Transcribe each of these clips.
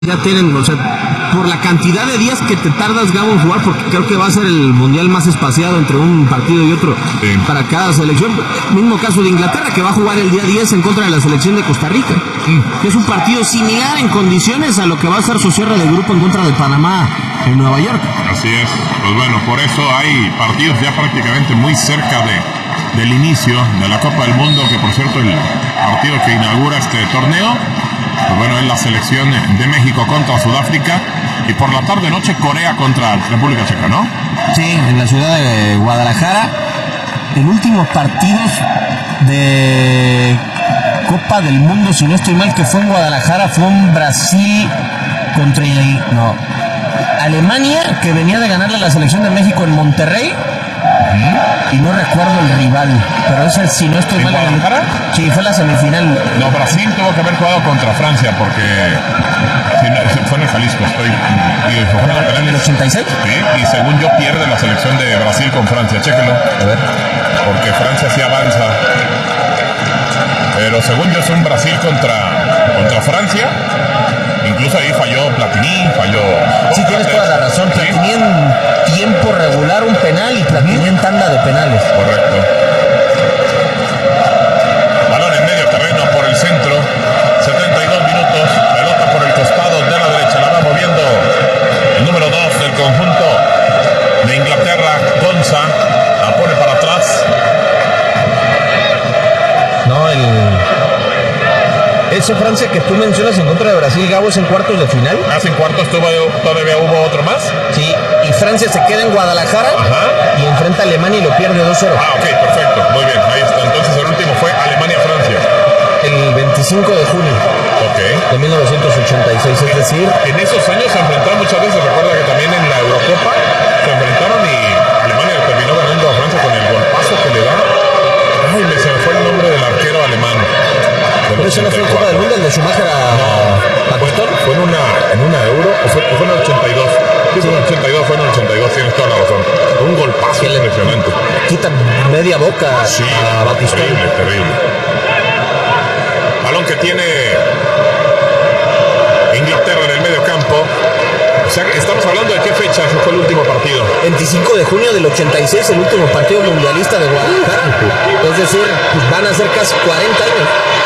Ya tienen, o sea, por la cantidad de días que te tardas, Gabo, en jugar, porque creo que va a ser el mundial más espaciado entre un partido y otro para cada selección. Mismo caso de Inglaterra, que va a jugar el día 10 en contra de la selección de Costa Rica, que es un partido similar en condiciones a lo que va a ser su cierre de grupo en contra de Panamá en Nueva York. Así es, pues bueno, por eso hay partidos ya prácticamente muy cerca del inicio de la Copa del Mundo, que por cierto el partido que inaugura este torneo, pues bueno, es la selección de México contra Sudáfrica, y por la tarde-noche Corea contra República Checa, ¿no? Sí, en la ciudad de Guadalajara. El último partidos de Copa del Mundo, si no estoy mal, que fue en Guadalajara, fue un Brasil contra Alemania, que venía de ganarle a la selección de México en Monterrey. Y no recuerdo el rival, pero ese, si no estoy mal, sí, fue la semifinal. No, Brasil tuvo que haber jugado contra Francia porque fue en el Jalisco, ¿En el 86? Sí, y según yo pierde la selección de Brasil con Francia, chéquelo, a ver, porque Francia sí avanza, pero según yo es un Brasil contra Francia. Incluso ahí falló Platini, Sí, tienes toda la razón. Platini en tiempo regular un penal y Platini en tanda de penales. Correcto. Balón en medio terreno por el centro. 72 minutos. Pelota por el costado de la derecha. La va moviendo el número 2 del conjunto de Inglaterra, Gonza. La pone para atrás. Ese Francia que tú mencionas en contra de Brasil, Gabo, es en cuartos de final. En cuartos todavía hubo otro más. Sí, y Francia se queda en Guadalajara. Y enfrenta a Alemania y lo pierde 2-0. Ok, perfecto, muy bien, ahí está. Entonces el último fue Alemania-Francia. El 25 de junio de 1986, es decir... En esos años se enfrentaron muchas veces, recuerda que también en la Eurocopa se enfrentaron y Alemania terminó ganando a Francia con el golpazo que le da. Ay, se me fue el nombre del arquero alemán. ¿Pero eso no fue en Copa del Mundo, el de Schumacher a Costón? ¿Fue en una Euro o fue en el 82? Sí, fue en el 82, tienes toda la razón. Un golpazo impresionante. Quita media boca a Batistón. Terrible. Balón que tiene Inglaterra en el medio campo. O sea, estamos hablando de qué fecha fue el último partido. 25 de junio del 86, el último partido mundialista de Guadalajara. Es decir, pues van a ser casi 40 años.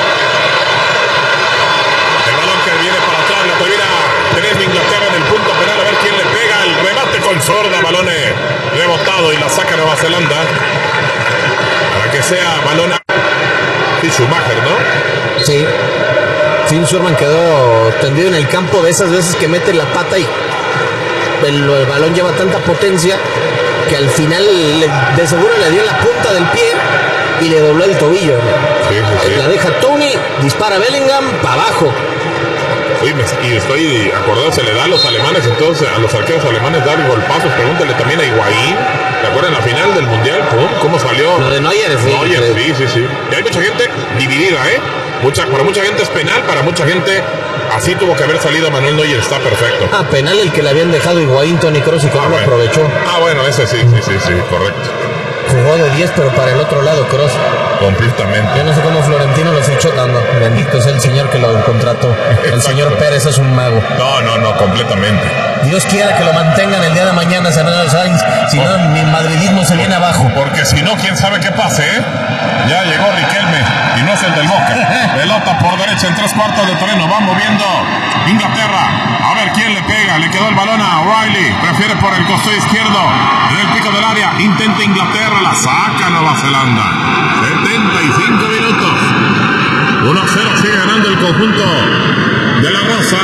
Viene para atrás, la termina Teresa Inglaterra en el punto penal, a ver quién le pega el remate con sorda, balón rebotado y la saca Nueva Zelanda para que sea balón a Schumacher, ¿no? Sí, Finn Surman quedó tendido en el campo de esas veces que mete la pata y el balón lleva tanta potencia que al final de seguro le dio la punta del pie y le dobló el tobillo. Sí. La deja Tony, dispara Bellingham para abajo. Y estoy acordado, se le da a los alemanes, entonces a los arqueros alemanes dar golpazos. Pregúntale también a Higuaín, ¿te acuerdan la final del mundial? ¿Cómo salió? Lo de Neuer, sí. Y hay mucha gente dividida, para mucha gente es penal, para mucha gente así tuvo que haber salido Manuel Neuer, está perfecto. Penal el que le habían dejado Higuaín, Toni Kroos, y que no lo aprovechó. Bueno, ese sí, correcto. Jugó de 10, pero para el otro lado, Kroos. Completamente. Yo no sé cómo Florentino los echó dando. Bendito es el señor que lo contrató. El señor Pérez es un mago. No, completamente. Dios quiera que lo mantengan el día de mañana, Fernando Sainz. Si no, mi madridismo se viene abajo. Porque si no, quién sabe qué pase, Ya llegó Riquelme y no es el del Boca. Pelota por derecha en 3/4 de terreno. Va moviendo Inglaterra. A ver quién le pega. Le quedó el balón a O'Reilly. Prefiere por el costado izquierdo. En el pico del área. Intenta Inglaterra. La saca Nueva Zelanda. 75 minutos. 1-0 sigue ganando el conjunto de la Rosa.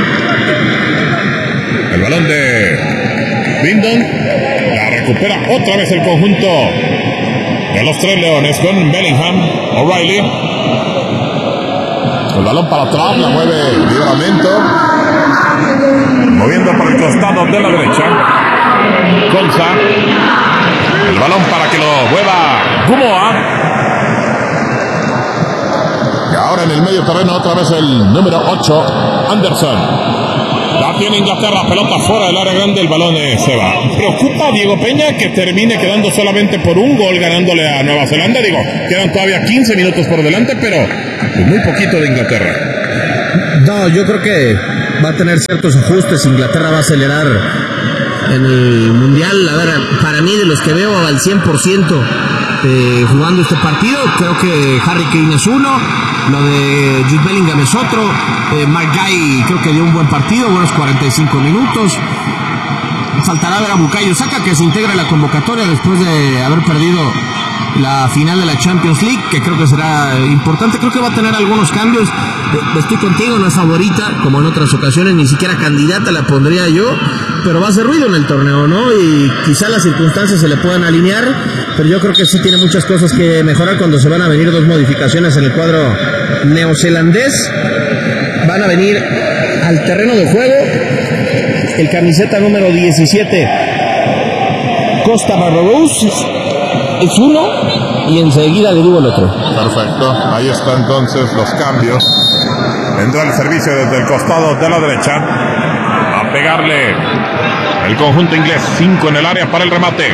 El balón de Bindon. La recupera otra vez el conjunto de los Tres Leones con Bellingham. O'Reilly. El balón para atrás. La mueve Livramento. Moviendo por el costado de la derecha. Gonza. El balón para que lo mueva Gumoa. Y ahora en el medio terreno otra vez el número 8, Anderson. La tiene Inglaterra, pelota fuera del área grande, el balón se va. Preocupa a Diego Peña que termine quedando solamente por un gol ganándole a Nueva Zelanda. Digo, quedan todavía 15 minutos por delante, pero muy poquito de Inglaterra. No, yo creo que va a tener ciertos ajustes. Inglaterra va a acelerar en el Mundial. A ver, para mí, de los que veo al 100% jugando este partido, creo que Harry Kane es uno, lo de Jude Bellingham es otro, Mark Guy creo que dio un buen partido, buenos 45 minutos. Faltará ver a Bukayo Saka, que se integra en la convocatoria después de haber perdido la final de la Champions League, que creo que será importante. Creo que va a tener algunos cambios. Estoy contigo, no es favorita como en otras ocasiones, ni siquiera candidata la pondría yo, pero va a hacer ruido en el torneo, ¿no? Y quizá las circunstancias se le puedan alinear, pero yo creo que sí tiene muchas cosas que mejorar cuando se van a venir dos modificaciones en el cuadro neozelandés. Van a venir al terreno de juego el camiseta número 17, Costa Barbarouses, es uno, y enseguida le digo el otro. Perfecto, ahí está entonces los cambios. Entró el servicio desde el costado de la derecha a pegarle el conjunto inglés. 5 en el área para el remate.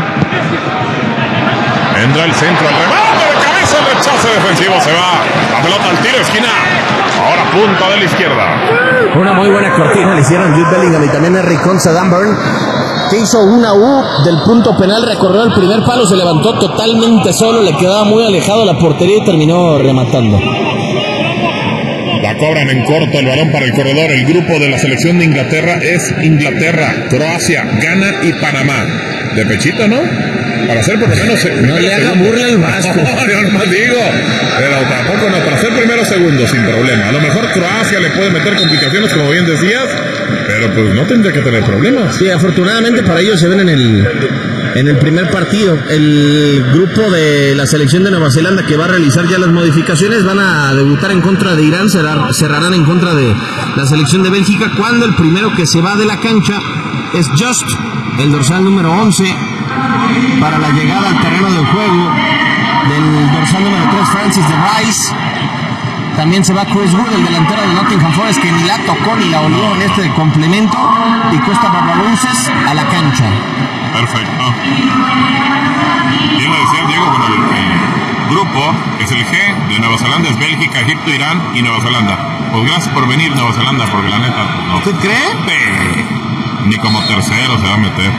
Entró el centro, el remate de cabeza, el rechace defensivo, se va la pelota al tiro de esquina. Ahora punta de la izquierda. Una muy buena cortina le hicieron Jude Bellingham y también Henry Konsa Dunburn, que hizo una U del punto penal, recorrió el primer palo, se levantó totalmente solo, le quedaba muy alejado de la portería y terminó rematando. La cobran en corto, el balón para el corredor. El grupo de la selección de Inglaterra es Inglaterra, Croacia, Ghana y Panamá. De pechito, ¿no? Para hacer por lo menos... No le haga burla al Vasco. No, yo nomás digo. Pero tampoco no, para hacer primero o segundo, sin problema. A lo mejor Croacia le puede meter complicaciones, como bien decías, pero pues no tendría que tener problemas. Sí, afortunadamente para ellos se ven en el primer partido. El grupo de la selección de Nueva Zelanda, que va a realizar ya las modificaciones, van a debutar en contra de Irán, cerrarán en contra de la selección de Bélgica, cuando el primero que se va de la cancha es Just, el dorsal número 11, para la llegada al terreno de juego del dorsal número 3, Francis de Rice. También se va Chris Wood, el delantero de Nottingham Forest, que ni la tocó ni la olió en este complemento, y Costa Barbarouses a la cancha. Perfecto. Bien lo decía Diego, con el grupo es el G de Nueva Zelanda, es Bélgica, Egipto, Irán y Nueva Zelanda. Pues gracias por venir, Nueva Zelanda, porque la neta no. ¿Usted cree? Ni como tercero se va a meter.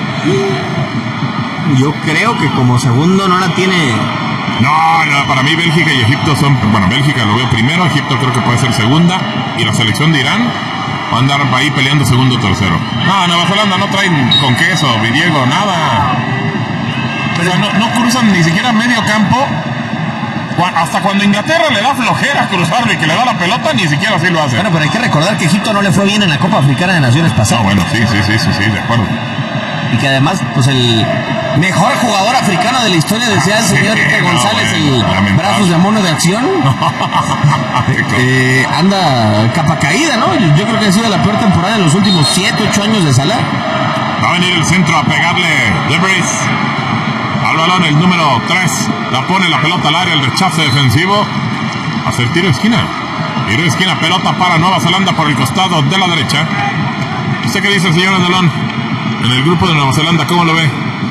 Yo creo que como segundo no la tiene. No, para mí Bélgica y Egipto son... Bueno, Bélgica lo veo primero, Egipto creo que puede ser segunda, y la selección de Irán va a andar ahí peleando segundo o tercero. No, Nueva Zelanda no traen con queso, Diego, nada. Pero no cruzan ni siquiera medio campo. Hasta cuando Inglaterra le da flojera cruzarlo y que le da la pelota, ni siquiera así lo hace. Bueno, pero hay que recordar que Egipto no le fue bien en la Copa Africana de Naciones pasada. No, bueno, sí, de acuerdo. Y que además, pues el mejor jugador africano de la historia, decía el señor González, el brazos de mono de acción, anda capa caída, ¿no? Yo creo que ha sido la peor temporada en los últimos 7, 8 años de Salah. Va a venir el centro a pegarle Debris al balón, el número 3. La pone la pelota al área, el rechace defensivo. Hacer tiro de esquina. Tiro de esquina, pelota para Nueva Zelanda por el costado de la derecha. ¿Usted qué dice, señor Andalón? En el grupo de Nueva Zelanda, ¿cómo lo ve?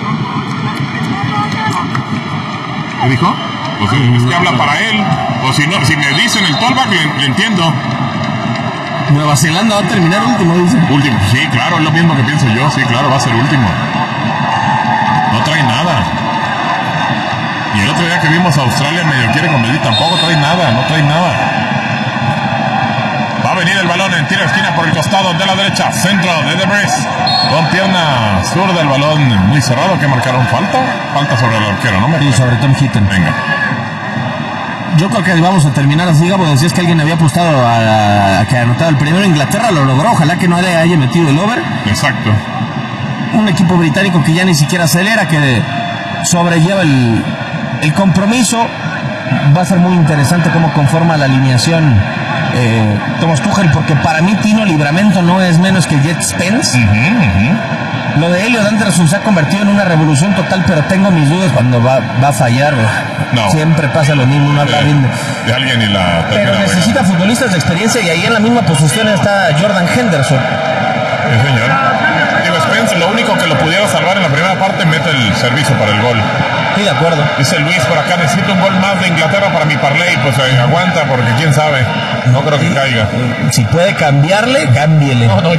¿Qué dijo? Pues es que habla para él. O si no, si me dicen el callback, le entiendo. Nueva Zelanda va a terminar último, dice. Último, sí, claro, es lo mismo que pienso yo. Sí, claro, va a ser último. No trae nada. Y el otro día que vimos a Australia medio quiere competir, tampoco trae nada, no trae nada. Va a venir el balón en tiro de esquina por el costado de la derecha, centro de Debris, con pierna zurda, el balón muy cerrado, que marcaron falta sobre el arquero, ¿no? Sí, sobre Tom Heaton. Venga. Yo creo que vamos a terminar así, Gabo. Decías que alguien había apostado a que anotara el primero. Inglaterra lo logró, ojalá que no haya metido el over. Exacto. Un equipo británico que ya ni siquiera acelera, que sobrelleva el compromiso. Va a ser muy interesante cómo conforma la alineación Thomas Tuchel, porque para mí Tino Livramento no es menos que Jet Spence. Lo de Elliot Anderson se ha convertido en una revolución total, pero tengo mis dudas cuando va a fallar. No. Siempre pasa lo mismo, no habla bien de alguien y la... Pero necesita futbolistas de experiencia, y ahí en la misma posición está Jordan Henderson. Sí, señor. Digo, Spence, lo único que lo pudiera salvar en la primera parte remate, mete el servicio para el gol. Sí, de acuerdo. Dice Luis por acá, necesito un gol más de Inglaterra para mi parlay. Pues aguanta, porque quién sabe. No creo que caiga. Si puede cambiarle, cámbiele. No,